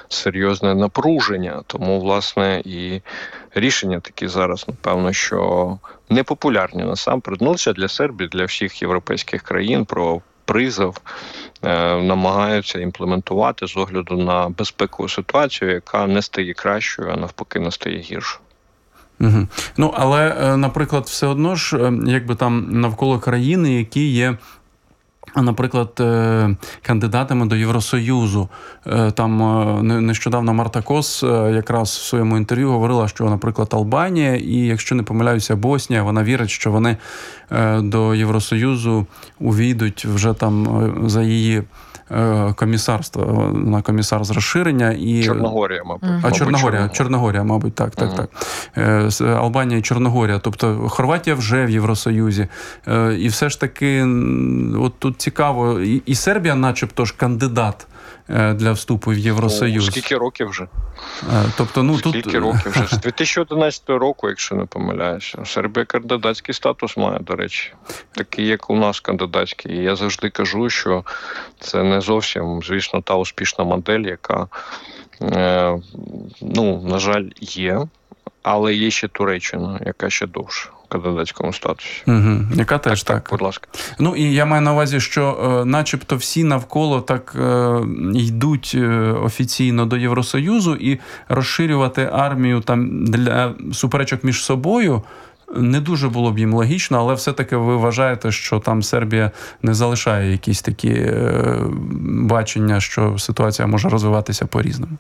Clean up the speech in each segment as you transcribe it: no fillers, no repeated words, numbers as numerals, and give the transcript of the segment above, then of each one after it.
серйозне напруження. Тому, власне, і рішення такі зараз, напевно, що непопулярні насамперед. Ну, це для Сербії, для всіх європейських країн про призов намагаються імплементувати з огляду на безпекову ситуацію, яка не стає кращою, а навпаки не стає гіршою. Угу. Ну, але, наприклад, все одно ж, якби там навколо країни, які є, наприклад, кандидатами до Євросоюзу. Там нещодавно Марта Кос якраз в своєму інтерв'ю говорила, що, наприклад, Албанія і, якщо не помиляюся, Боснія, вона вірить, що вони до Євросоюзу увійдуть вже там за її комісарство, на комісар з розширення і... Чорногорія, мабуть. Чорногорія, мабуть, так. Албанія і Чорногорія. Тобто Хорватія вже в Євросоюзі. І все ж таки, от тут цікаво, і Сербія начебто ж кандидат для вступу в Євросоюз. Скільки років вже? Тобто, Скільки років вже? З 2011 року, якщо не помиляюся. Сербія кандидатський статус має, до речі. Такий, як у нас кандидатський. І я завжди кажу, що це не зовсім, звісно, та успішна модель, яка, на жаль, є. Але є ще Туреччина, яка ще довше в кандидатському статусі. Угу. Яка теж так. Будь ласка. Ну, і я маю на увазі, що начебто всі навколо так йдуть офіційно до Євросоюзу, і розширювати армію там для суперечок між собою не дуже було б їм логічно, але все-таки ви вважаєте, що там Сербія не залишає якісь такі бачення, що ситуація може розвиватися по-різному?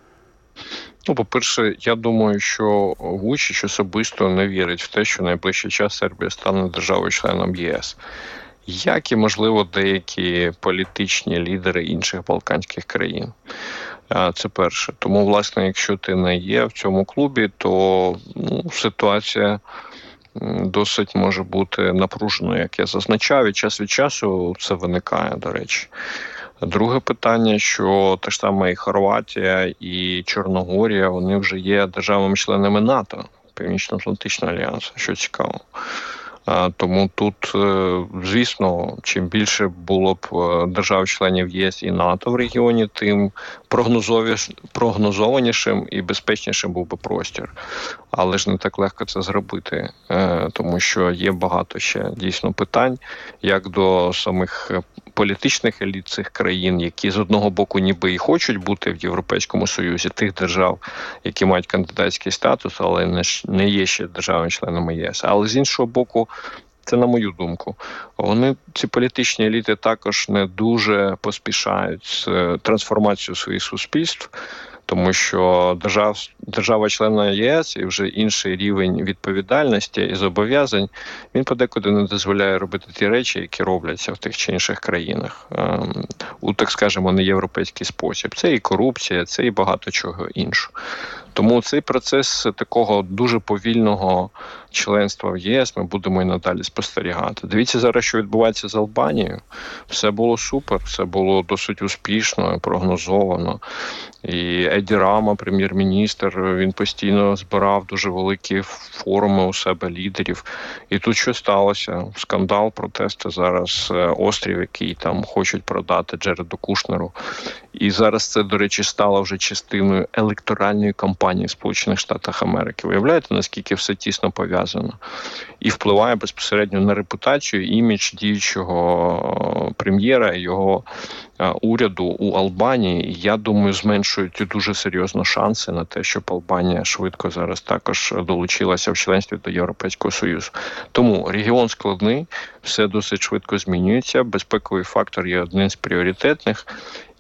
По-перше, я думаю, що Вучич особисто не вірить в те, що в найближчий час Сербія стане державою-членом ЄС. Як і, можливо, деякі політичні лідери інших балканських країн. Це перше. Тому, власне, якщо ти не є в цьому клубі, то ситуація досить може бути напруженою, як я зазначав, і час від часу це виникає, до речі. Друге питання, що та ж сама і Хорватія, і Чорногорія, вони вже є державами-членами НАТО, Північно-Атлантичного альянсу, що цікаво. Тому тут, звісно, чим більше було б держав-членів єс і НАТО в регіоні, тим прогнозованішим і безпечнішим був би простір. Але ж не так легко це зробити, тому що є багато ще дійсно питань, як до самих політичних еліт цих країн, які з одного боку ніби і хочуть бути в Європейському Союзі, тих держав, які мають кандидатський статус, але не є ще державами-членами ЄС. Але з іншого боку, це на мою думку, ці політичні еліти також не дуже поспішають з трансформацією своїх суспільств, тому що держава-члена ЄС і вже інший рівень відповідальності і зобов'язань, він подекуди не дозволяє робити ті речі, які робляться в тих чи інших країнах. У, так скажемо, неєвропейський спосіб. Це і корупція, це і багато чого іншого. Тому цей процес такого дуже повільного членства в ЄС ми будемо і надалі спостерігати. Дивіться зараз, що відбувається з Албанією. Все було супер, все було досить успішно, прогнозовано. І Еді Рама, прем'єр-міністр, він постійно збирав дуже великі форуми у себе лідерів. І тут що сталося? Скандал, протести зараз, острів, який там хочуть продати Джареду Кушнеру. І зараз це, до речі, стало вже частиною електоральної кампанії Сполучених Штатів Америки. Уявляєте, наскільки все тісно пов'язано? І впливає безпосередньо на репутацію, імідж діючого прем'єра і його уряду у Албанії. І я думаю, зменшують дуже серйозно шанси на те, щоб Албанія швидко зараз також долучилася в членстві до Європейського Союзу. Тому регіон складний, все досить швидко змінюється, безпековий фактор є одним з пріоритетних.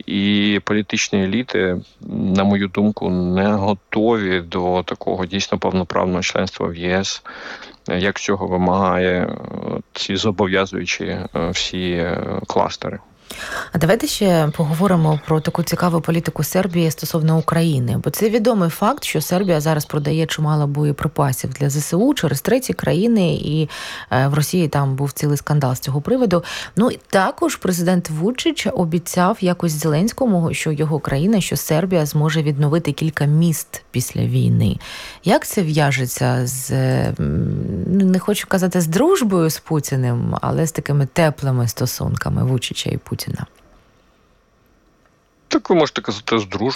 І політичні еліти, на мою думку, не готові до такого дійсно повноправного членства в ЄС, як цього вимагає ці зобов'язуючі всі кластери. А давайте ще поговоримо про таку цікаву політику Сербії стосовно України. Бо це відомий факт, що Сербія зараз продає чимало боєприпасів для ЗСУ через треті країни, і в Росії там був цілий скандал з цього приводу. Ну, і також президент Вучич обіцяв якось Зеленському, що його країна, що Сербія зможе відновити кілька міст після війни. Як це в'яжеться з, не хочу казати з дружбою з Путіним, але з такими теплими стосунками Вучича і Путіна? Так ви можете казати з дружбою.